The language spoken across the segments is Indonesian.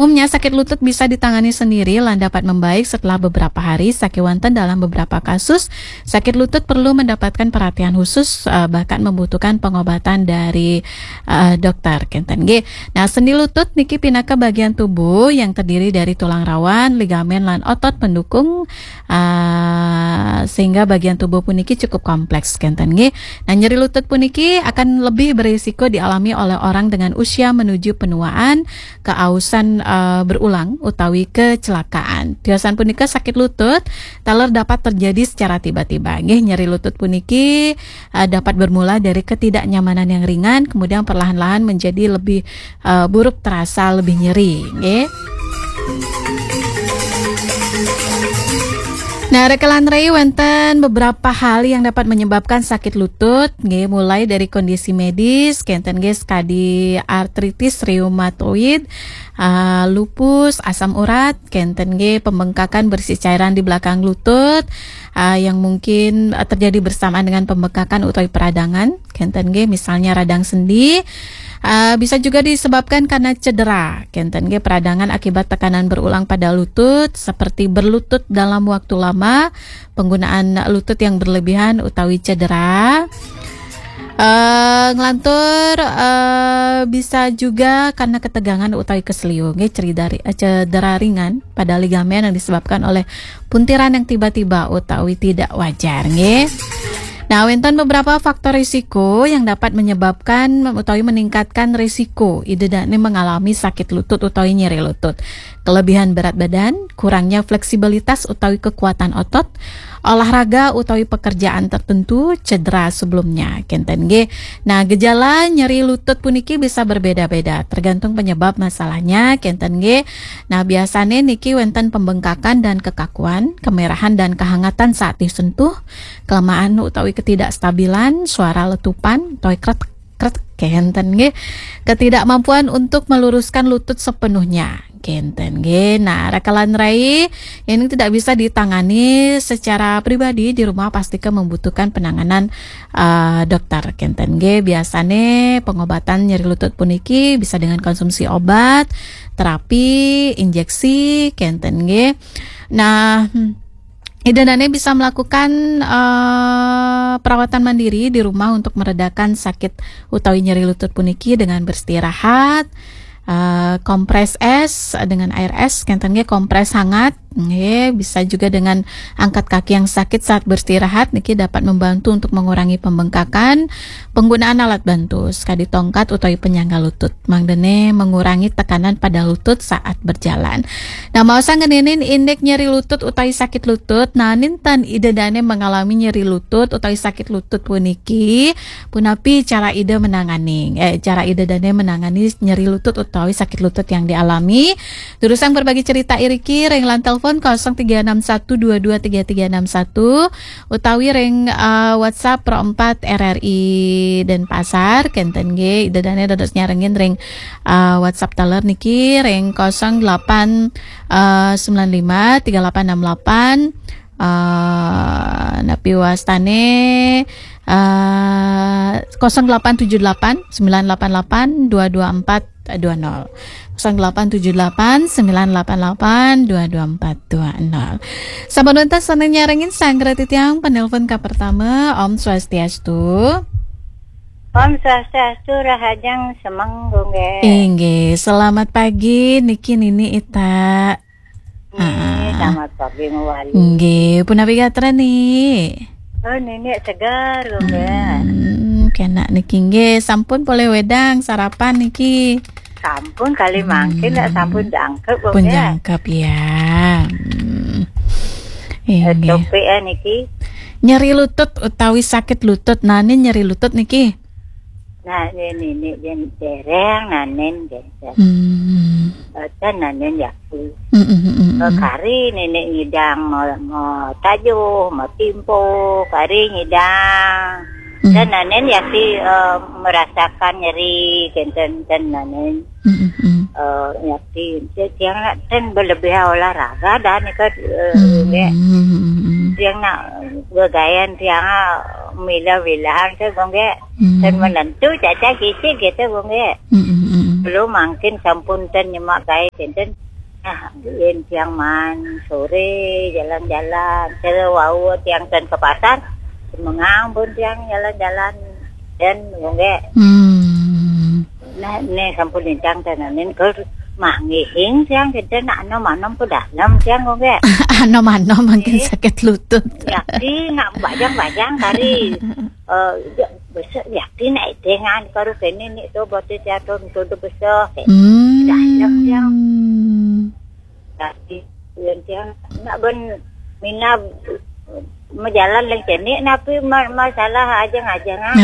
Umumnya sakit lutut bisa ditangani sendiri lan dapat membaik setelah beberapa hari. Saking wonten dalam beberapa kasus sakit lutut perlu mendapatkan perhatian khusus, bahkan membutuhkan pengobatan dari dokter kenten nggih. Nah, sendi lutut niki pinaka bagian tubuh yang terdiri dari tulang rawan, ligamen lan otot pendukung, sehingga bagian tubuh puniki cukup kompleks kenten nggih. Nah, nyeri lutut puniki akan lebih berisiko dialami oleh orang dengan usia menuju penuaan, keausan berulang utawi kecelakaan. Tiosan punika sakit lutut taler dapat terjadi secara tiba-tiba nggih. Nyeri lutut puniki dapat bermula dari ketidaknyamanan yang ringan, kemudian perlahan-lahan menjadi lebih buruk, terasa lebih nyeri nggih. Nah, rekelan rei wonten beberapa hal yang dapat menyebabkan sakit lutut nggih, mulai dari kondisi medis kenten nggih skadi artritis reumatoid, lupus, asam urat, kenten nggih pembengkakan bersih cairan di belakang lutut yang mungkin terjadi bersamaan dengan pembengkakan utawi peradangan kenten nggih, misalnya radang sendi. Bisa juga disebabkan karena cedera kenten nggih, peradangan akibat tekanan berulang pada lutut seperti berlutut dalam waktu lama, penggunaan lutut yang berlebihan utawi cedera. Ngelantur bisa juga karena ketegangan utawi keseliu nggih, cedera ringan pada ligamen yang disebabkan oleh puntiran yang tiba-tiba utawi tidak wajar nggih. Nah, wonten beberapa faktor risiko yang dapat menyebabkan utawi meningkatkan risiko idedane mengalami sakit lutut utawi nyeri lutut. Kelebihan berat badan, kurangnya fleksibilitas utawi kekuatan otot, olahraga utawi pekerjaan tertentu, cedera sebelumnya kenten nggih. Nah, gejala nyeri lutut puniki bisa berbeda-beda tergantung penyebab masalahnya kenten nggih. Nah, biasanya niki wonten pembengkakan dan kekakuan, kemerahan dan kehangatan saat disentuh, kelemahan utawi ketidakstabilan, suara letupan utawi kretek kenten nggih, ketidakmampuan untuk meluruskan lutut sepenuhnya kenten nggih. Nah, rekelan rei ini tidak bisa ditangani secara pribadi di rumah, pastikan membutuhkan penanganan dokter kenten nggih. Biasane pengobatan nyeri lutut puniki bisa dengan konsumsi obat, terapi, injeksi kenten nggih. Nah, idedane bisa melakukan perawatan mandiri di rumah untuk meredakan sakit utawi nyeri lutut puniki dengan beristirahat, kompres es dengan air es kenten nggih, kompres hangat nggih, bisa juga dengan angkat kaki yang sakit saat beristirahat niki dapat membantu untuk mengurangi pembengkakan. Penggunaan alat bantu skadi tongkat utawi penyangga lutut mangdene mengurangi tekanan pada lutut saat berjalan. Nah, maosa ngenenin indeks nyeri lutut utawi sakit lutut. Nah, ninten idedane mengalami nyeri lutut utawi sakit lutut puniki punapi cara idedane menangani nyeri lutut utawi sakit lutut yang dialami. Durusang berbagi cerita iriki ring lan telepon 0361223361 utawi ring WhatsApp Pro 4 RRI Denpasar kenten nggih, idedane dados nyarengin ring WhatsApp teler niki ring 08953868 napi wastane 0878 988 224 20 0878 988 22420. Sampun nuntas seneng nyarengin sanggret titiang penelpon ka pertama. Om Swastiastu. Om Swastiastu rahajang semenggung nggih. Inggih, selamat pagi niki Nini Ita. Selamat pagi Wali. Nggih, punapi gatra nih. Oh, Nini segar nggih. Kena niki nggih, sampun boleh wedang sarapan niki. Sampun kali mangkin sampun jangkep pun jangkep ya. Topi niki. Nyeri lutut utawi sakit lutut, nani nyeri lutut niki. Nah, ini dereng nanen geser. Nanen yaku. Kari nenek ngidang mau tajuh, mau timpo, kari ngidang. Dan nanen yakti merasakan nyeri kenten nanen. Yakti tiang ten berlebih olahraga dan ikat tiang nak bergayan tiang mila-milahan ke gongge ten menentu caca kisi gitu gongge. Belum mungkin sampun ten nyemak gawe ten. Yen tiang man sore jalan-jalan, wau tiang ten ke pasar, mengang pun tiang jalan-jalan dan ngge. Nah, ne sampun tiang tenanin ke mangihing tiang ten anom-anom ke dalam tiang ngge. Anom-anom makin sakit lutut. Yakti nak bajang-bajang kari. Besar yakti naik dengan karu kene ni tu bote jatuh tu besar. Dalam tiang. Tapi yang nak mina menjalan lagi ni, tapi masalah ajang-ajangan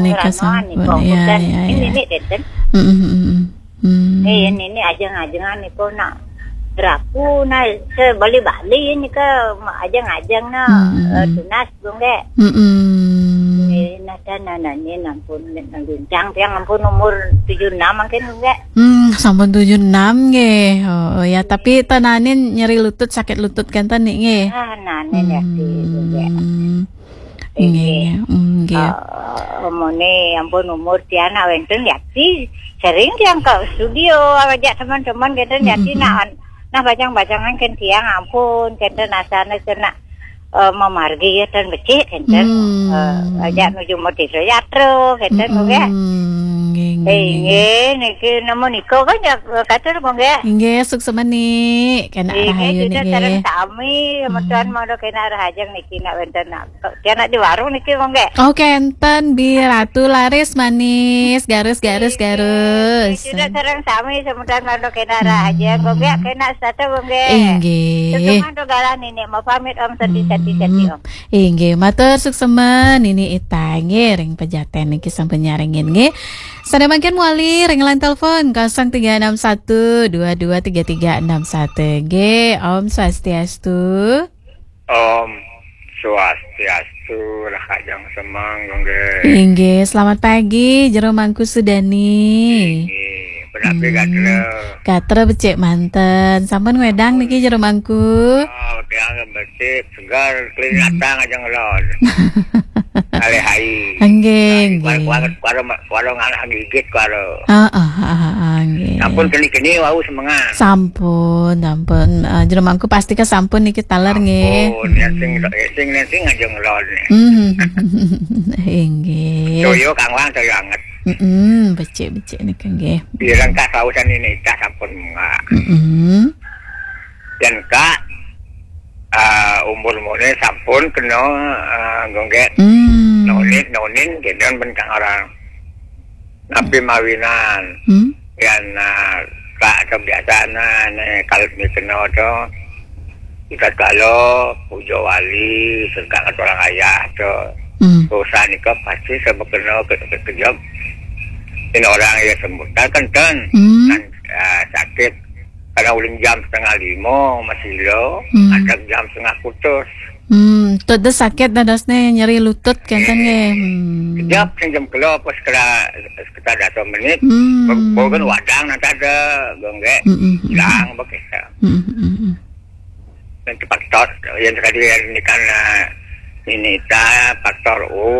ini deten. Ini ajang-ajangan ni kau nak rapu nak sebali-bali ni ke ajang-ajang na tunas bungge. Nana ni nampun nangguncang tiang nampun umur 76 mungkin enggak. Sampun 76 nge. Oh ya, tapi tenanin nyeri lutut, sakit lutut kan tani nge. Nanin ya nge. Omone ampun umur tiana wenten yakti sering tiang ke studio ajak teman-teman kita yakti nah bacang-bacangan kan tiang ampun kita nasana kena memargi ya dan becik kan ajak nuju motif yatro kan enggak. Niki namo niko kan ya kata enggak. Nggih suksemani kena rahayu niki. Sareng sami metuan modo kena rahajang niki nak wenten nak. Dia nak di warung niki enggak. Oh kenten bi ratu laris manis garus. Sudah sareng sami semutan modo kena rahajang enggak kena satu enggak. Nggih. Sukseman do galan ini mau pamit om seti om. Nggih matur sukseman ini itang ring pejaten niki sampun nyaringin nggih. Sada mangkin muali ringlan telepon 0361223361 G. Om Swastiastu. Om Swastiastu rahajang semang nggih. Nggih, selamat pagi jero mangku Sudani. Nggih, benapi gatra becik manten. Sampun wedang niki jero mangku. Oh, tiang becik segar kelihatan aja ngelon. Ale hai. Nggih. Warung anak gigit karo. Nggih. Sampun keni-keni wau semangat. Sampun. Jero mangku pasti ke sampun niki taler nggih. Sing aja ngelon. Nggih. Toyo Kang Wang toyo anget. Becik niki nggih. Pirang ka sausan ini tak sampun enggak. Dan Kak umur-umurnya sampun kena gonggek nonin gedon benkang orang nabi mawinan yang Kak kebiasaan kalau ni kena tu kita kalau pujo wali serta orang ayah tu usaha ni kau pasti sebab kena kejam ini orang yang sembuh kan sakit. Kalau uling jam 4:30 masih lo, ada jam 5 putus. Tuh sakit dadasnya nyeri lutut kan nge. Kejap jam kelo pas kita datang menit, bukan wadang nanti ada gonggek, hilang begitu. Nanti faktor yang tadi ini kan ini faktor U,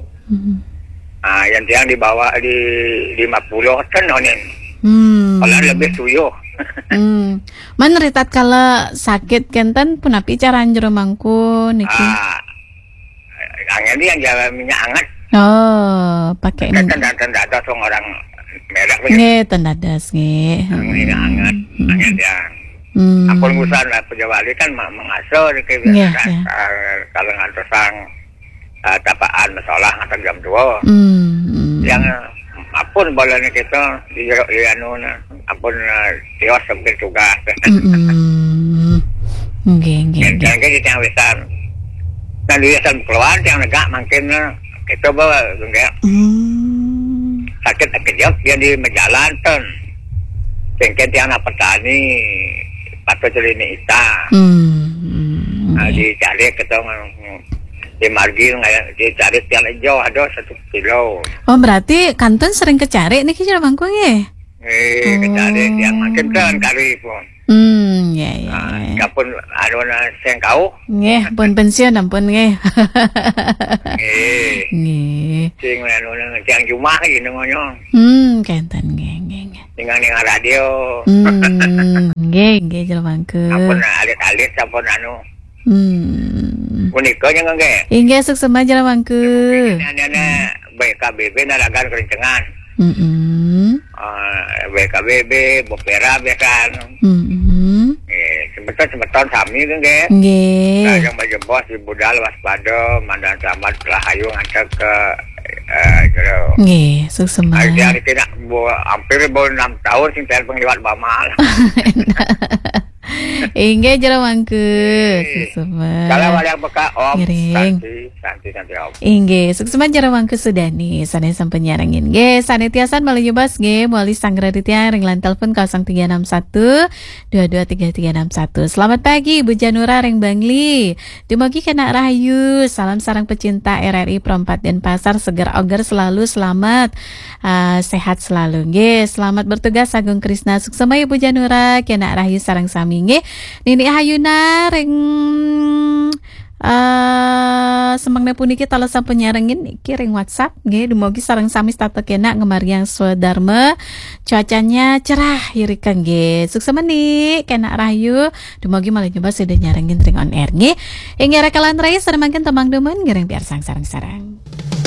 yang dibawa di 50 ton nonin. Kalau lebih 7. Man ritat kalau sakit kenten punapi cara jero mangku niki. Angin yang jalan minyak hangat. Oh, pakai ini. Tanda song orang merah. Nggih, tendadas nggih. Minyak hangat, angin yang. Ampun ngusan lah pejawali kan mengasuh ke kalau ngantosan tapaan masalah ngantar jam 2. Yang apun bolanya kita di anu apun tios sampai tugas. Nggih. Yang kita yang besar. Nah dia keluar yang negak makin kita bawa enggak. Sakit kejap dia di menjalan ton. Cengket yang petani patut jadi ini ita. Dicari ketemu di margi dicari tiang hijau ada 1 kilo. Oh berarti kanton sering kecari nih kira mangku ya? Kecari tiang makin kan kari pun. Ya. Kapun adona sengkau. Nggih, pun pensiun ampun nggih. Nggih. Sing anu tiang Jumat iki ngono. Kenten nggih. ningang radio. Nggih jelemakeun. Ampun alit-alit sampun anu. Punika nya nggih. Inggih suksema jelemakeun. Nana BKBB nalagan kerencengan. BKBB Bopera bekan. Sebeton sami nggih. Nggih. Yang baju bos di budal waspada mandan selamat rahayu ngantek ke nggih, suksema. Hari tidak hampir 6 tahun sing saya pengliwat bamal. Inggih jelemakeun suksema. Kalau yang beka om santi om. Inggih, suksema jelemakeun sudani sanes sampeun nyarengin. Nggih, sanetiasan malah nyobas nggih moali Sangraditya ring telepon 0361 223361. Selamat pagi Ibu Janura ring Bangli. Dumugi kena rahayu. Salam sareng pecinta RRI Perempat Denpasar seger oger selalu selamat. Sehat selalu nggih. Selamat bertugas Agung Krisna suksema Ibu Janura kena rahayu sareng sami nggih. Nini Hayuna ring semangna puniki talasan penyarengin iki ring WhatsApp nggih dumugi sareng sami statekena ngemariang swadharma cuacanya cerah hirikan nggih suksema nih kena rahayu dumugi malah nyoba sudah nyarengin ring on air nggih ing rekalan rai sareng mangken temang demen ngiring biar sareng-sareng.